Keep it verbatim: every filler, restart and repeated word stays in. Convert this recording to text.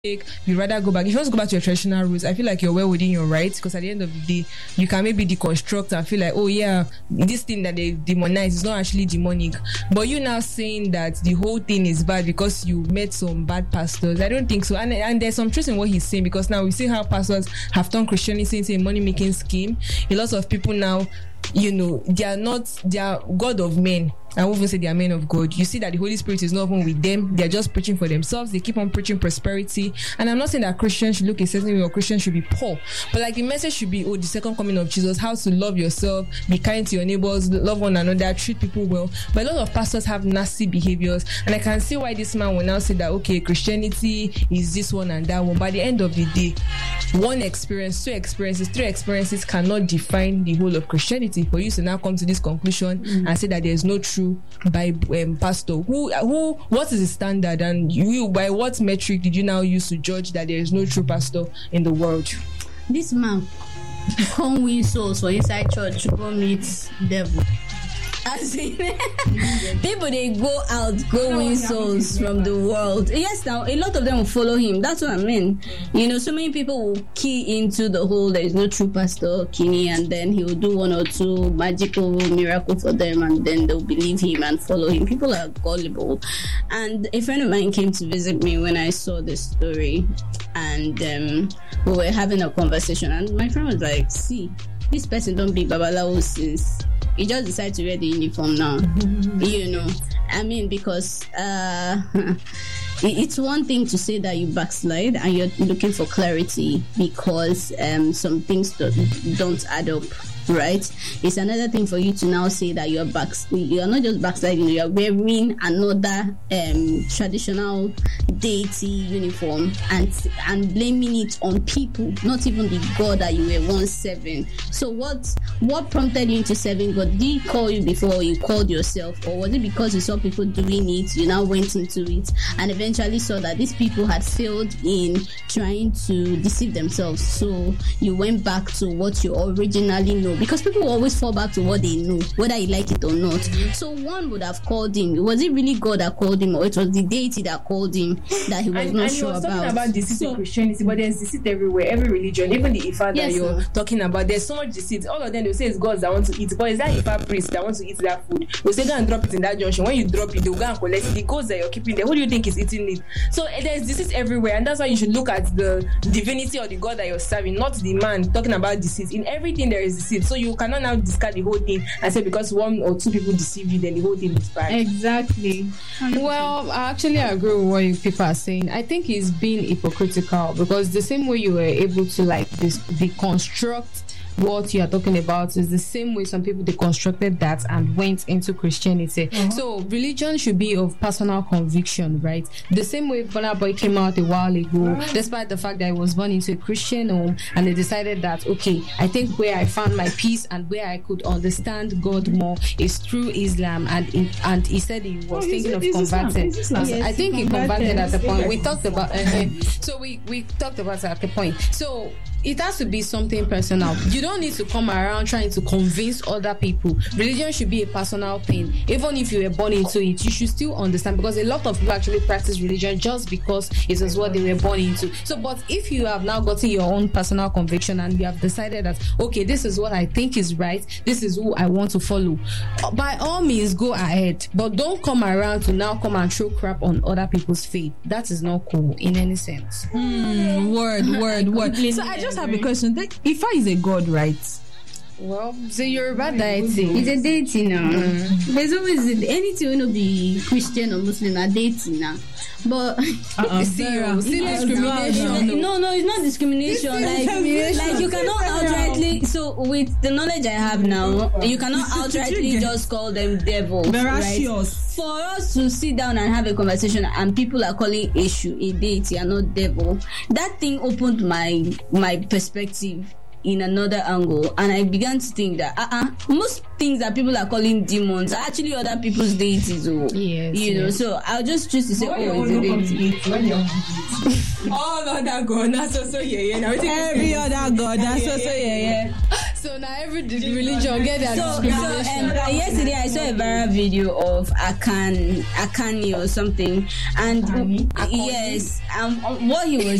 you rather go back. If you want to go back to your traditional roots, I feel like you're well within your rights, because at the end of the day, you can maybe deconstruct and feel like, oh yeah, this thing that they demonize is not actually demonic. But you now saying that the whole thing is bad because you met some bad pastors, I don't think so. And, and there's some truth in what he's saying, because now we see how pastors have turned Christianity into a money-making scheme. A lot of people now, you know, they are not, they are God of men. I won't even say they are men of God. You see that the Holy Spirit is not even with them. They're just preaching for themselves. They keep on preaching prosperity. And I'm not saying that Christians should look a certain way or Christians should be poor. But like the message should be, oh, the second coming of Jesus, how to love yourself, be kind to your neighbors, love one another, treat people well. But a lot of pastors have nasty behaviors. And I can see why this man will now say that, okay, Christianity is this one and that one. By the end of the day, one experience, two experiences, three experiences cannot define the whole of Christianity. For you to now come to this conclusion mm-hmm. and say that there is no true by um, pastor, who who what is the standard, and you by what metric did you now use to judge that there is no true pastor in the world? This man come win souls for inside church, go meet devil. As in, people they go out, go win souls from the world. Yes, now a lot of them will follow him. That's what I mean. You know, so many people will key into the whole there is no true pastor, Kinney, and then he will do one or two magical miracle for them, and then they'll believe him and follow him. People are gullible. And a friend of mine came to visit me when I saw this story, and um, we were having a conversation, and my friend was like, "See, this person don't be Babalawo since." You just decide to wear the uniform now. You know, I mean, because uh, it's one thing to say that you backslide and you're looking for clarity because um, some things don't, don't add up, right? It's another thing for you to now say that you're back, you're not just backsliding, you're wearing another um, traditional deity uniform and and blaming it on people, not even the God that you were once serving. So what what prompted you into serving God? Did he call you before you called yourself, or was it because you saw people doing it, you now went into it and eventually saw that these people had failed in trying to deceive themselves, so you went back to what you originally know? Because people always fall back to what they know, whether you like it or not. Mm-hmm. So one would have called him. Was it really God that called him, or it was the deity that called him that he was and, not and sure he was about? talking about deceit so, in Christianity, but there's deceit everywhere, every religion, even the Ifa yes, that you're no. talking about. There's so much deceit. All of them, they say it's gods that want to eat, but is that Ifa priest that wants to eat that food? They say go and drop it in that junction. When you drop it, they'll go and collect it. The gods that you're keeping there, who do you think is eating it? So there's deceit everywhere, and that's why you should look at the divinity or the God that you're serving, not the man talking about deceit. In everything there is deceit, so you cannot now discard the whole thing and say because one or two people deceive you, then the whole thing is bad. Exactly. Well, I actually agree with what you people are saying. I think he's being hypocritical, because the same way you were able to like this deconstruct what you are talking about is the same way some people deconstructed that and went into Christianity. Uh-huh. So religion should be of personal conviction, right? The same way Burna Boy came out a while ago, uh-huh. despite the fact that he was born into a Christian home, and they decided that, okay, I think where I found my peace and where I could understand God more is through Islam, and in, and he said he was oh, thinking of converting. Yes, I think he converted at the point. We talked about uh, so we, we talked about it at the point. So it has to be something personal. You don't need to come around trying to convince other people. Religion should be a personal thing. Even if you were born into it, you should still understand, because a lot of people actually practice religion just because it is what they were born into. So, but if you have now gotten your own personal conviction and you have decided that, okay, this is what I think is right, this is who I want to follow, by all means, go ahead. But don't come around to now come and throw crap on other people's faith. That is not cool in any sense. Mm, word, word, word. So I just have a question. Ifa is a god, right? Well, so you're about deity. It's a deity now. Mm. There's always anything you know, be Christian or Muslim, a deity now. But uh-uh. still, still discrimination. No, no, it's not discrimination. Like, like you cannot outrightly. So with the knowledge I have now, you cannot outrightly just call them devils. Right? For us to sit down and have a conversation, and people are calling issue a deity and not devil, that thing opened my my perspective in another angle, and I began to think that uh-uh, most things that people are calling demons are actually other people's deities. Oh, yes, you know. Yes. So I'll just choose to say, oh, it's a deity. All other God, that's also yeah, yeah. Every other God, that's also yeah, yeah. So now every religion get their So, so discrimination. um, uh, yesterday I saw a viral video of Akan Akani or something, and Akani? yes, um, what he was